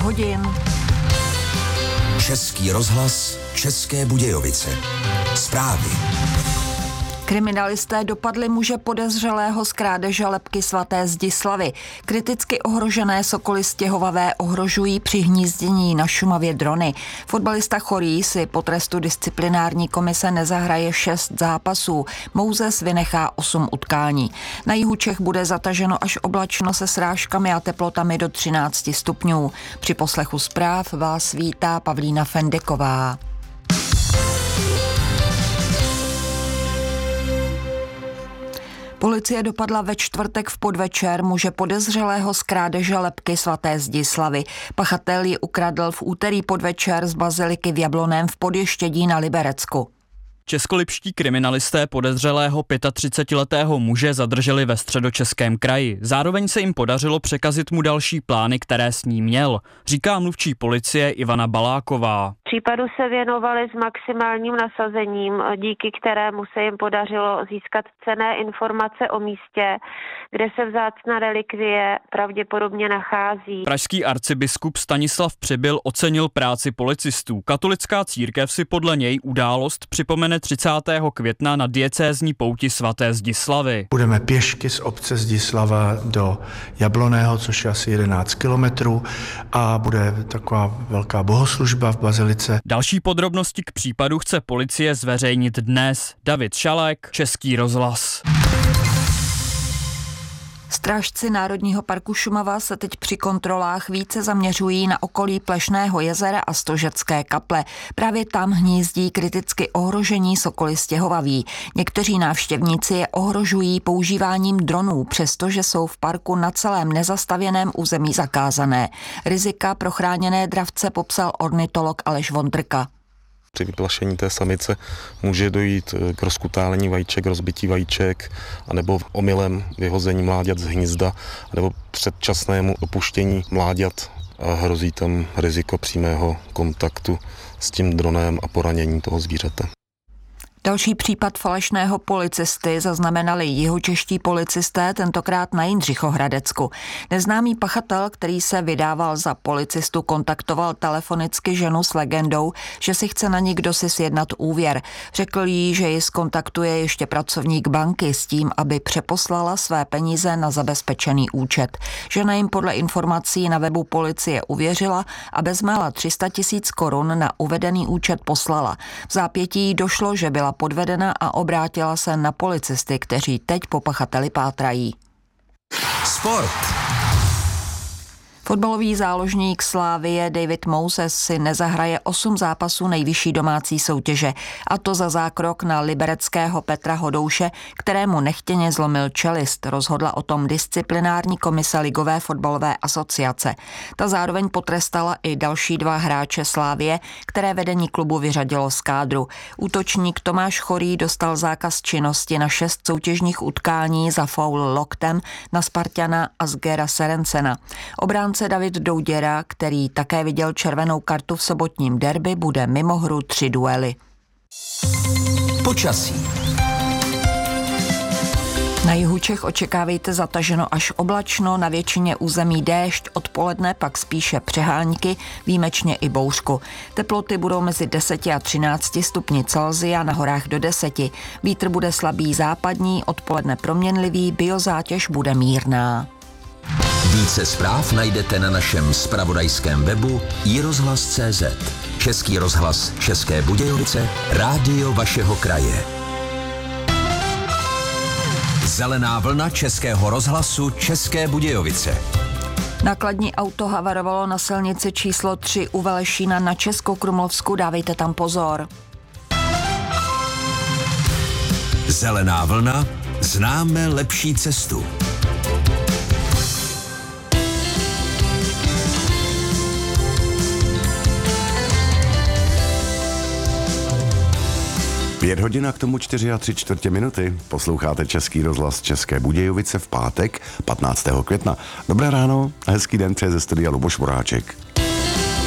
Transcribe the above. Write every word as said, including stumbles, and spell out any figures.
hodin. Český rozhlas, České Budějovice. Zprávy. Kriminalisté dopadli muže podezřelého z krádeže lebky svaté Zdislavy. Kriticky ohrožené sokoly stěhovavé ohrožují při hnízdění na Šumavě drony. Fotbalista Chorý si po trestu disciplinární komise nezahraje šest zápasů. Mouzes vynechá osm utkání. Na jihu Čech bude zataženo až oblačno se srážkami a teplotami do třináct stupňů. Při poslechu zpráv vás vítá Pavlína Fendeková. Policie dopadla ve čtvrtek v podvečer muže podezřelého z krádeže lebky svaté Zdislavy. Pachatel ji ukradl v úterý podvečer z baziliky v Jablonném v Podještědí na Liberecku. Českolipští kriminalisté podezřelého třicetiletého muže zadrželi ve Středočeském kraji. Zároveň se jim podařilo překazit mu další plány, které s ním měl, říká mluvčí policie Ivana Baláková. Případu se věnovali s maximálním nasazením, díky kterému se jim podařilo získat cenné informace o místě, kde se vzácná relikvie pravděpodobně nachází. Pražský arcibiskup Stanislav Přibyl ocenil práci policistů. Katolická církev si podle něj událost připomene třicátého května na diecézní pouti svaté Zdislavy. Budeme pěšky z obce Zdislava do Jablonného, což je asi jedenáct kilometrů, a bude taková velká bohoslužba v bazilice. Další podrobnosti k případu chce policie zveřejnit dnes. David Šalek, Český rozhlas. Strážci Národního parku Šumava se teď při kontrolách více zaměřují na okolí Plešného jezera a Stožecké kaple. Právě tam hnízdí kriticky ohrožení sokoly stěhovaví. Někteří návštěvníci je ohrožují používáním dronů, přestože jsou v parku na celém nezastavěném území zakázané. Rizika pro chráněné dravce popsal ornitolog Aleš Vondrka. Při vyplašení té samice může dojít k rozkutálení vajíček, rozbití vajíček, anebo omylem vyhození mláďat z hnízda, nebo předčasnému opuštění mláďat. A hrozí tam riziko přímého kontaktu s tím dronem a poranění toho zvířete. Další případ falešného policisty zaznamenali jihočeští policisté, tentokrát na Jindřichohradecku. Neznámý pachatel, který se vydával za policistu, kontaktoval telefonicky ženu s legendou, že si chce na ní kdosi sjednat úvěr. Řekl jí, že ji zkontaktuje ještě pracovník banky s tím, aby přeposlala své peníze na zabezpečený účet. Žena jim podle informací na webu policie uvěřila a bezmála tři sta tisíc korun na uvedený účet poslala. V zápětí došlo, že byla podvedena a obrátila se na policisty, kteří teď po pachateli pátrají. Sport. Fotbalový záložník Slavie David Mouzes si nezahraje osm zápasů nejvyšší domácí soutěže, a to za zákrok na libereckého Petra Hodouše, kterému nechtěně zlomil čelist, rozhodla o tom disciplinární komise Ligové fotbalové asociace. Ta zároveň potrestala i další dva hráče Slavie, které vedení klubu vyřadilo z kádru. Útočník Tomáš Chorý dostal zákaz činnosti na šest soutěžních utkání za faul loktem na Spartana Asgera Serencena. Obránce David Douděra, který také viděl červenou kartu v sobotním derby, bude mimo hru tři duely. Počasí. Na jihu Čech očekávejte zataženo až oblačno, na většině území déšť, odpoledne pak spíše přehánky, výjimečně i bouřku. Teploty budou mezi deseti a třinácti stupni Celsia, na horách do deseti. Vítr bude slabý západní, odpoledne proměnlivý, biozátěž bude mírná. Více zpráv najdete na našem zpravodajském webu i rozhlas tečka cé zet. Český rozhlas České Budějovice, rádio vašeho kraje. Zelená vlna Českého rozhlasu České Budějovice. Nákladní auto havarovalo na silnici číslo tři u Velešína na Českokrumlovsku, dávejte tam pozor. Zelená vlna, známe lepší cestu. Pět hodin a k tomu čtyři a tři čtvrtě minuty. Posloucháte Český rozhlas České Budějovice v pátek patnáctého května. Dobré ráno a hezký den přeje ze studia Luboš Voráček.